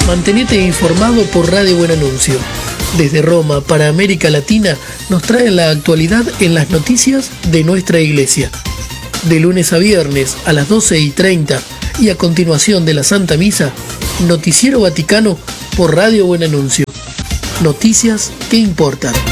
Mantenete informado por Radio Buen Anuncio. Desde Roma para América Latina nos traen la actualidad en las noticias de nuestra iglesia. De lunes a viernes a las 12:30 y a continuación de la Santa Misa, Noticiero Vaticano por Radio Buen Anuncio. Noticias que importan.